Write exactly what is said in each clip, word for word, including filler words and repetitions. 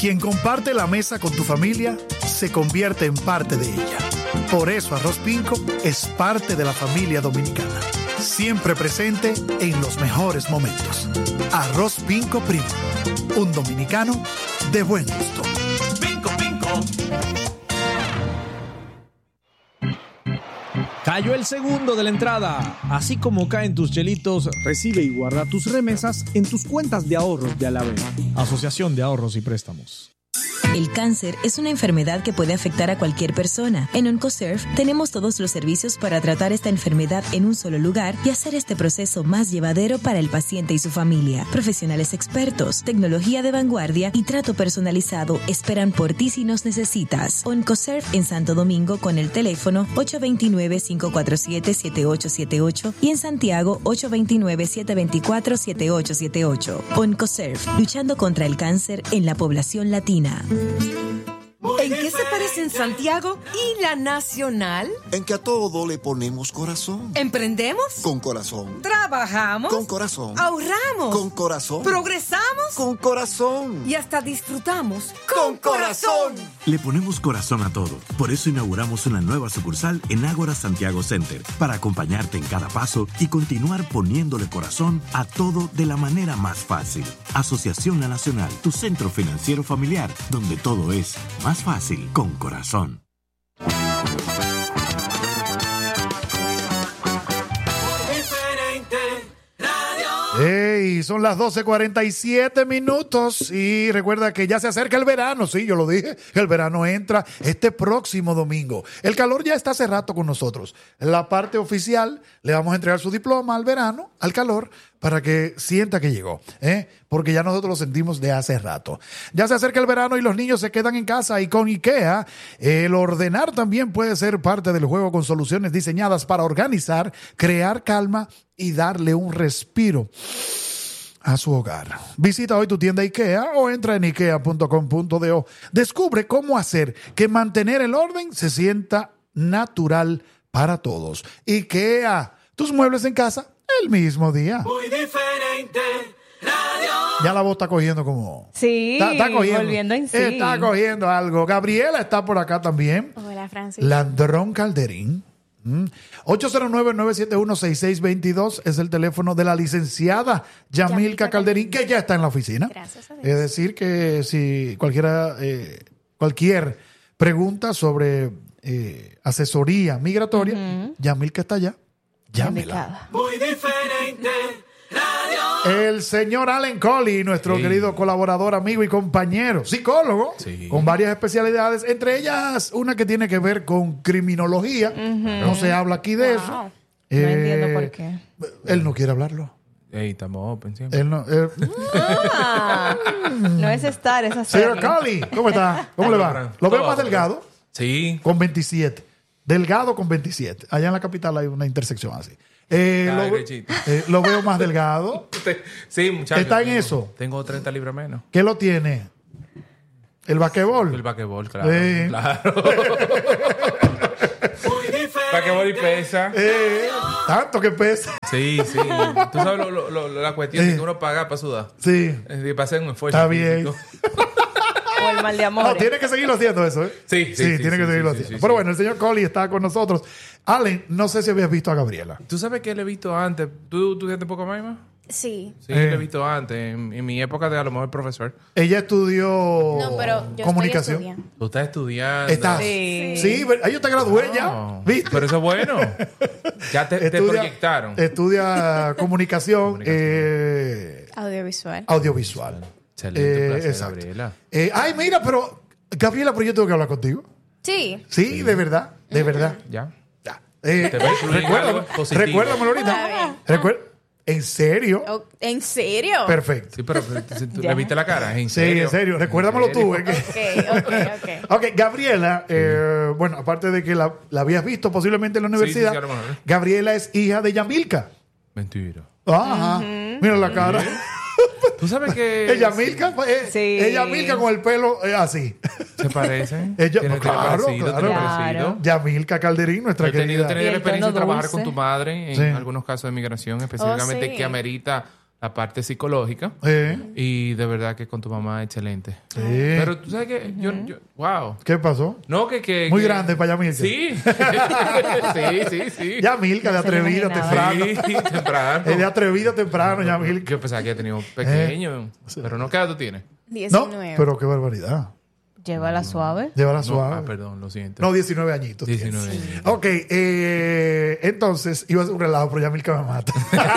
Quien comparte la mesa con tu familia se convierte en parte de ella. Por eso Arroz Pinco es parte de la familia dominicana. Siempre presente en los mejores momentos. Arroz Pinco Primo. Un dominicano de buen gusto. Pinco, Pinco. Cayó el segundo de la entrada. Así como caen tus chelitos, recibe y guarda tus remesas en tus cuentas de ahorros de Alavés. Asociación de Ahorros y Préstamos. El cáncer es una enfermedad que puede afectar a cualquier persona. En Oncoserve tenemos todos los servicios para tratar esta enfermedad en un solo lugar y hacer este proceso más llevadero para el paciente y su familia. Profesionales expertos, tecnología de vanguardia y trato personalizado esperan por ti si nos necesitas. Oncoserve en Santo Domingo con el teléfono ocho dos nueve, cinco cuatro siete, siete ocho siete ocho y en Santiago ocho dos nueve, siete dos cuatro, siete ocho siete ocho. Oncoserve, luchando contra el cáncer en la población latina. ¿En qué se parecen Santiago y la Nacional? En que a todo le ponemos corazón. ¿Emprendemos? Con corazón. ¿Trabajamos? Con corazón. ¿Ahorramos? Con corazón. ¿Progresamos? Con corazón. Y hasta disfrutamos con corazón. Le ponemos corazón a todo. Por eso inauguramos una nueva sucursal en Ágora Santiago Center, para acompañarte en cada paso y continuar poniéndole corazón a todo de la manera más fácil. Asociación La Nacional, tu centro financiero familiar, donde todo es más fácil con corazón. Hey, son las doce cuarenta y siete minutos y recuerda que ya se acerca el verano. Sí, yo lo dije, el verano entra este próximo domingo. El calor ya está hace rato con nosotros. La parte oficial le vamos a entregar su diploma al verano, al calor, para que sienta que llegó, ¿eh? Porque ya nosotros lo sentimos de hace rato. Ya se acerca el verano y los niños se quedan en casa, y con IKEA el ordenar también puede ser parte del juego, con soluciones diseñadas para organizar, crear calma y darle un respiro a su hogar. Visita hoy tu tienda IKEA o entra en ikea punto com punto do. Descubre cómo hacer que mantener el orden se sienta natural para todos. IKEA, tus muebles en casa el mismo día. Muy diferente radio. Ya la voz está cogiendo como... Sí, está, está cogiendo, volviendo en sí. Está cogiendo algo. Gabriela está por acá también. Hola, Francis. Landrón Calderín. Mm. ocho cero nueve, nueve siete uno, seis seis dos dos es el teléfono de la licenciada Yamilka, Yamilka Calderín, que ya está en la oficina. Gracias a Dios. Es decir, que si cualquiera, eh, cualquier pregunta sobre eh, asesoría migratoria, uh-huh. Yamilka está allá. Llámela. Muy diferente radio. El señor Allen Coley, nuestro sí. querido colaborador, amigo y compañero, psicólogo, sí. con varias especialidades, entre ellas una que tiene que ver con criminología. Uh-huh. No se habla aquí de wow. eso. No eh, entiendo por qué. Él no quiere hablarlo. Ey, estamos open siempre. Él no, él... Ah, no es estar, es hacerlo. Señor Coley, ¿cómo está? ¿Cómo le va? Lo veo más delgado. Sí. Con veintisiete. Delgado con veintisiete. Allá en la capital hay una intersección así. Eh, lo, eh, lo veo más delgado. Sí, muchachos. ¿Está en tengo, eso? Tengo treinta libras menos. ¿Qué lo tiene? ¿El basquetbol? El basquetbol, claro. Sí. Claro. Basquetbol y pesa. Eh, tanto que pesa. Sí, sí. Tú sabes lo, lo, lo, la cuestión eh. de que uno paga para sudar. Sí. Y para hacer un esfuerzo. Está bien. O el mal de amor. No, tiene que seguirlo haciendo eso, ¿eh? Sí, sí, sí, sí tiene sí, que seguirlo sí, haciendo. Sí, sí, Pero sí. bueno, el señor Coley está con nosotros. Allen, no sé si habías visto a Gabriela. ¿Tú sabes que le he visto antes? ¿Tú estudiaste poco más, Maima? Sí. Sí, eh. le he visto antes. En, en mi época de a lo mejor profesor. Ella estudió no, pero yo comunicación. Estoy ¿Tú estás estudiando? ¿Estás? Sí. Sí, ahí yo te gradué no. ya. ¿Viste? Pero eso es bueno. Ya te, estudia, te proyectaron. Estudia comunicación, comunicación. Eh, audiovisual. Audiovisual. Excelente, eh, placer, exacto. Gabriela. Eh, ay, mira, pero Gabriela, pero yo tengo que hablar contigo. Sí. Sí, sí. de verdad, de verdad. Ya. Ya. Eh, te recuérdame, recuérdamelo ahorita. Recuerda. ¿En serio? Oh, ¿En serio? Perfecto. Sí, pero si tú le viste la cara, ¿en serio? Sí, en serio. Recuérdamelo tú. Ok, ok, ok. Ok, Gabriela, sí. eh, bueno, aparte de que la, la habías visto posiblemente en la universidad, sí, sí, sí, Gabriela es hija de Yamilka. Mentira. Ajá. Uh-huh. Mira la cara. Tú sabes que... Ella Milka, eh, sí. ella Milka con el pelo eh, así. ¿Se parecen? Ella, ¿Tiene, no, claro, parecido, claro. claro. Yamilka Calderín, nuestra Yo he tenido, querida. tenido la experiencia de trabajar con tu madre en sí. algunos casos de migración, específicamente oh, sí. que amerita la parte psicológica. Eh. Y de verdad que con tu mamá excelente. Sí. Pero tú sabes que yo, yo... Wow. ¿Qué pasó? No, que... que Muy que- grande para Yamilka. Sí. sí, sí, sí. Yamilka, de No se lo atrevida imaginaba. temprano. Sí, temprano. Es de atrevida temprano, Yamilka. Yo pensaba que ya tenía un pequeño. Pero no, ¿qué edad tú tienes? No, diecinueve. pero qué barbaridad. Llévala suave. Llévala No, suave. ah, perdón, lo siento. No, diecinueve añitos. diecinueve tienes. años. Ok, eh, entonces iba a ser un relajo, pero Yamilka me mata.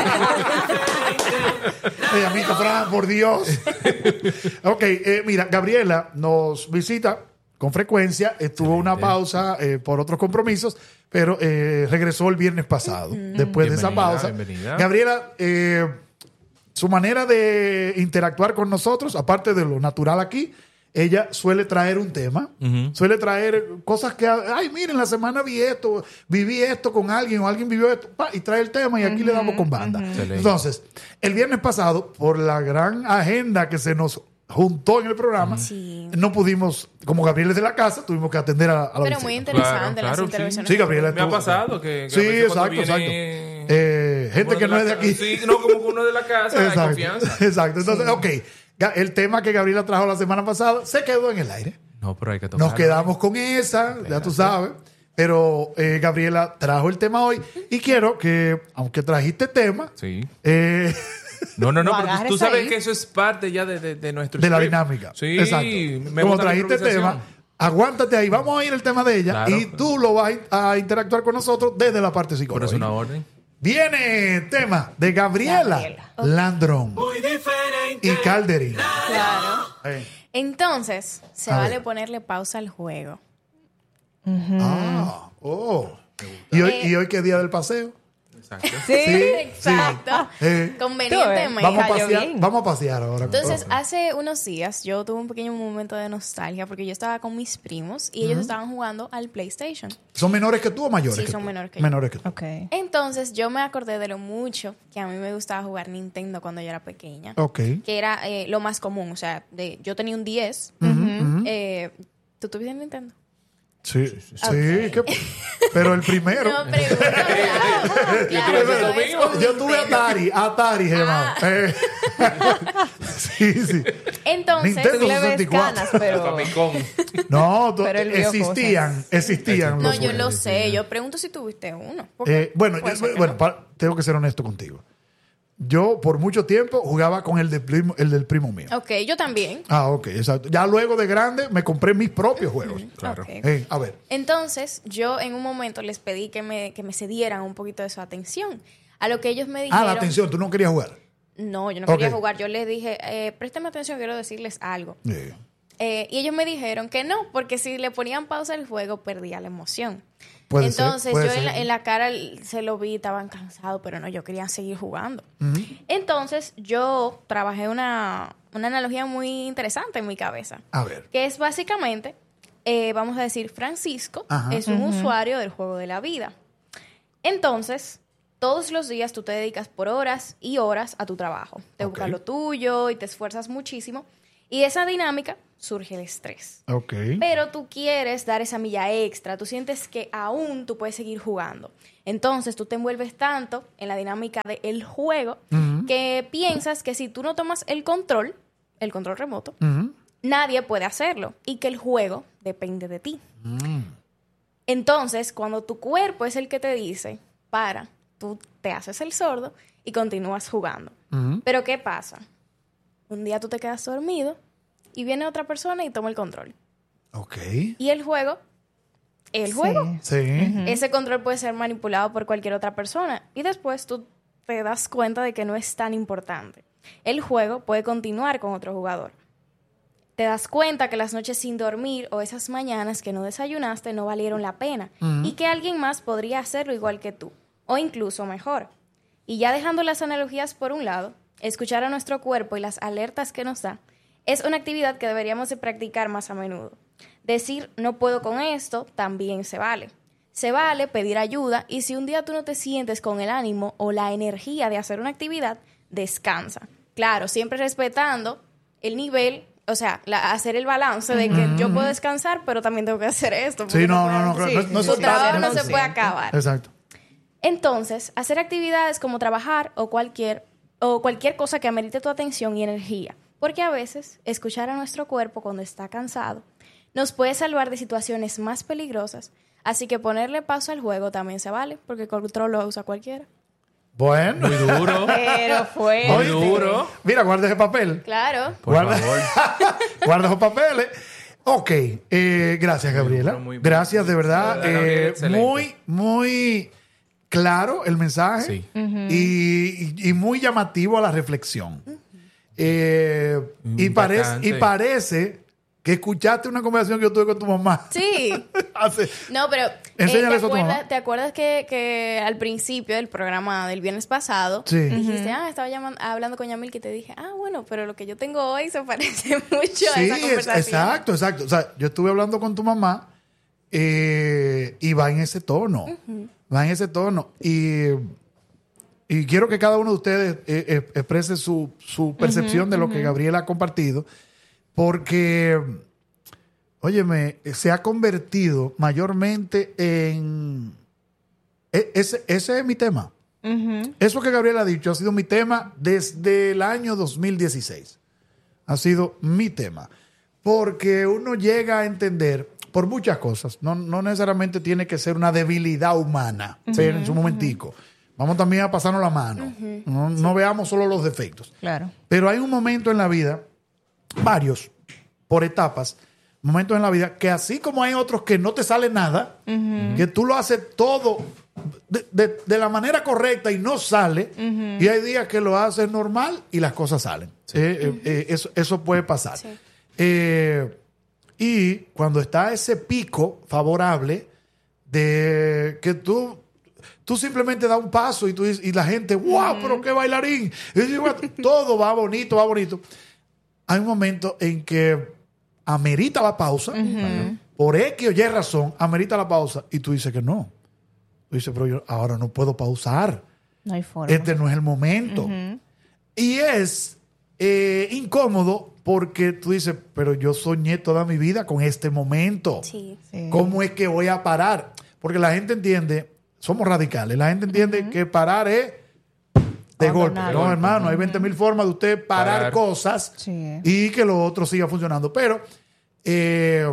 Eh, Yamilka, Fran, por Dios. Ok, eh, mira, Gabriela nos visita con frecuencia. Estuvo una pausa eh, por otros compromisos, pero eh, regresó el viernes pasado. Después de esa Bienvenida, pausa. bienvenida. Gabriela, eh, su manera de interactuar con nosotros, aparte de lo natural aquí, ella suele traer un tema, Ujú. suele traer cosas que, ay, miren, la semana vi esto, viví esto con alguien o alguien vivió esto, pa, y trae el tema y aquí le damos con banda. Excelente. Entonces, el viernes pasado, por la gran agenda que se nos juntó en el programa, Sí. no pudimos, como Gabriel es de la casa, tuvimos que atender a, a la Pero visita. muy interesante Claro, las claro, sí. intervenciones. Sí, Gabriela. Me ha estuvo- pasado que... que Sí, a veces cuando exacto, viene exacto. Eh, gente uno que no es de la- aquí. Sí, no, como uno de la casa, hay Exacto, confianza. exacto. Entonces, ok, Ga- el tema que Gabriela trajo la semana pasada se quedó en el aire. No, pero hay que tocarlo. Nos quedamos con esa, ya tú sabes. Pero eh, Gabriela trajo el tema hoy y quiero que, aunque trajiste tema, Sí. eh, No, no, no, Lo pero tú- tú, agarres sabes ahí. que eso es parte ya de, de, de nuestro de la script. dinámica. Sí, Exacto. me Como gusta la trajiste improvisación. tema, aguántate ahí. Vamos a ir al tema de ella Claro. y tú lo vas a a interactuar con nosotros desde la parte Por eso psicológica. una orden. Viene tema de Gabriela, Gabriela. Landrón Muy diferente. y Calderín. Claro. Eh, Entonces, se A vale ver. ponerle pausa al juego. Ah, oh. ¿Y hoy, Eh, ¿Y hoy qué día del paseo? Exacto. Sí. Exacto. Eh, Convenientemente. vamos, a cayó pasear, bien. vamos a pasear ahora. Entonces, hace unos días yo tuve un pequeño momento de nostalgia porque yo estaba con mis primos y ellos estaban jugando al PlayStation. ¿Son menores que tú o mayores? Sí, que son tú? menores que yo. Menores que tú. Ok. Entonces, yo me acordé de lo mucho que a mí me gustaba jugar Nintendo cuando yo era pequeña. Ok. Que era eh, lo más común. O sea, de, yo tenía un diez. Eh, ¿Tú tuviste Nintendo? Sí, sí. ¿qué? Pero el primero. No, pregunto, claro. Claro, tuve no lo es mismo. un Yo tuve Nintendo. Atari, Atari se llamaba. Ah. Eh. sí, sí. Entonces, Nintendo Tú le ves sesenta y cuatro. canas, pero... Famicom. No, to- Pero él vio existían, cosas. existían. no, los yo lo juegos. sé. Yo pregunto si tuviste uno. porque Eh, bueno, puede yo- ser que bueno no. pa- tengo que ser honesto contigo. Yo por mucho tiempo jugaba con el, de primo- el del primo mío. Ok, yo también. Ah, ok, exacto. Ya luego de grande me compré mis propios juegos. Claro. Ok. Eh, a ver. Entonces, yo en un momento les pedí que me, que me cedieran un poquito de su atención. A lo que ellos me dijeron... Ah, la atención, tú no querías jugar. No, yo no Ok. quería jugar. Yo les dije, eh, préstame atención, quiero decirles algo. Eh, Eh, y ellos me dijeron que no, porque si le ponían pausa al juego, perdía la emoción. Puede ser, Entonces, puede yo ser. en la, en la cara se lo vi, estaban cansados, pero no, yo quería seguir jugando. Entonces, yo trabajé una, una analogía muy interesante en mi cabeza, A ver. que es básicamente, eh, vamos a decir, Francisco Ajá. es un usuario del juego de la vida. Entonces, todos los días tú te dedicas por horas y horas a tu trabajo. Te Ok. buscas lo tuyo y te esfuerzas muchísimo. Y de esa dinámica surge el estrés. Ok. Pero tú quieres dar esa milla extra, tú sientes que aún tú puedes seguir jugando. Entonces tú te envuelves tanto en la dinámica del juego que piensas que si tú no tomas el control, el control remoto, Ujú. nadie puede hacerlo y que el juego depende de ti. Entonces, cuando tu cuerpo es el que te dice, para, tú te haces el sordo y continúas jugando. Ujú. Pero ¿qué pasa? Un día tú te quedas dormido y viene otra persona y toma el control. Ok. Y el juego, el juego, Sí. ese control puede ser manipulado por cualquier otra persona. Y después tú te das cuenta de que no es tan importante. El juego puede continuar con otro jugador. Te das cuenta que las noches sin dormir o esas mañanas que no desayunaste no valieron la pena. Y que alguien más podría hacerlo igual que tú. O incluso mejor. Y ya dejando las analogías por un lado, escuchar a nuestro cuerpo y las alertas que nos da es una actividad que deberíamos de practicar más a menudo. Decir no puedo con esto también se vale. Se vale pedir ayuda y si un día tú no te sientes con el ánimo o la energía de hacer una actividad, descansa. Claro, siempre respetando el nivel, o sea, la- hacer el balance de que yo puedo descansar, pero también tengo que hacer esto. Sí, porque no, puedo- no, no, claro, sí, no, no sí, es Tu trabajo no tan- se puede acabar. Exacto. Entonces, hacer actividades como trabajar o cualquier o cualquier cosa que amerite tu atención y energía. Porque a veces escuchar a nuestro cuerpo cuando está cansado nos puede salvar de situaciones más peligrosas. Así que ponerle pausa al juego también se vale, porque el control lo usa cualquiera. Bueno. Muy duro. Pero fue. Muy duro. Mira, guarda ese papel. Claro. Por guarda, favor. guarda esos papeles. Ok. Eh, gracias, Gabriela. Muy, muy, muy, gracias, de verdad. de verdad, Gabriela, Eh, excelente. muy, muy claro el mensaje. Sí. y, y- y muy llamativo a la reflexión. Eh, y, Mm, parece, bastante. y parece que escuchaste una conversación que yo tuve con tu mamá. Sí. Hace- No, pero eh, Enséñale ¿te, eso a tu acuerdas, mamá. ¿te acuerdas que, que al principio del programa del viernes pasado Sí. dijiste, ah, estaba llamando, hablando con Yamil, que te dije, ah, bueno, pero lo que yo tengo hoy se parece mucho a Sí, esa es- conversación? exacto, exacto. O sea, yo estuve hablando con tu mamá eh, y va en ese tono. Va en ese tono. Y, y quiero que cada uno de ustedes eh, eh, exprese su, su percepción de lo que Gabriela ha compartido. Porque, óyeme, se ha convertido mayormente en... e- Ese, ese es mi tema. Eso que Gabriela ha dicho ha sido mi tema desde el año dos mil dieciséis. Ha sido mi tema. Porque uno llega a entender, por muchas cosas, no, no necesariamente tiene que ser una debilidad humana, pero en su momentico. Vamos también a pasarnos la mano. No, no veamos solo los defectos. Claro. Pero hay un momento en la vida, varios, por etapas, momentos en la vida, que así como hay otros que no te sale nada, que tú lo haces todo de, de- de la manera correcta y no sale, y hay días que lo haces normal y las cosas salen. Eh, eh, eh, eso, eso puede pasar. Sí. Eh, y cuando está ese pico favorable de que tú... Tú simplemente das un paso y, tú, dices- y la gente, ¡wow! ¡Pero qué bailarín! Y dices, "What?". Todo va bonito, va bonito. Hay un momento en que amerita la pausa, por X o Y razón, amerita la pausa, y tú dices que no. Tú dices, pero yo ahora no puedo pausar. No hay forma. Este no es el momento. Y es eh, incómodo porque tú dices, pero yo soñé toda mi vida con este momento. Sí. Sí. ¿Cómo es que voy a parar? Porque la gente entiende, somos radicales, la gente entiende que parar es de golpe. Abandonar. No, hermano, hay veinte mil formas de usted parar, Parar. cosas Sí. y que lo otro siga funcionando. Pero eh,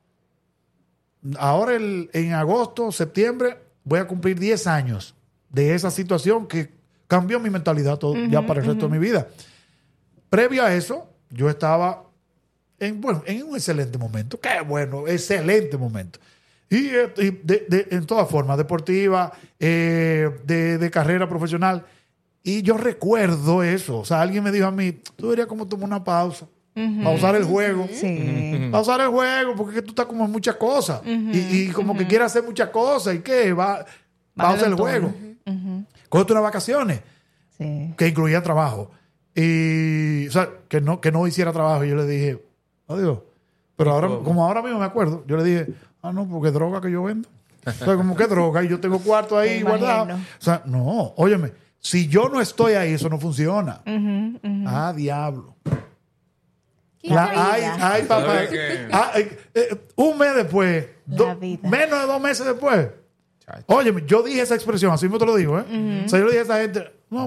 ahora el- en agosto, septiembre, voy a cumplir diez años de esa situación que cambió mi mentalidad todo, ya para el resto de mi vida. Previo a eso, yo estaba en, bueno, en un excelente momento. Qué bueno, excelente momento. Y, eh, y de, de- en todas formas, deportiva, eh, de, de carrera profesional. Y yo recuerdo eso. O sea, alguien me dijo a mí, tú deberías como tomar una pausa. Pausar el juego. Sí. Pausar el juego, porque es que tú estás como en muchas cosas. y, y como que quieres hacer muchas cosas. ¿Y qué? Va, pausa el el tono. juego. Cógete unas vacaciones Sí. que incluían trabajo. Y, o sea, que no, que no hiciera trabajo. Y yo le dije, adiós. Pero ahora, como ahora mismo me acuerdo, yo le dije, ah, no, porque droga que yo vendo. O sea, como que droga y yo tengo cuarto ahí Me guardado. imagino. O sea, no, óyeme, si yo no estoy ahí, eso no funciona. Ah, diablo. Qué La- vida. ay, ay, papá. ¿Sabe qué? Ah, eh, eh, un mes después, La do- vida. menos de dos meses después. Chacho. Óyeme, yo dije esa expresión, así mismo te lo digo, ¿eh? O sea, yo le dije a esa gente, no,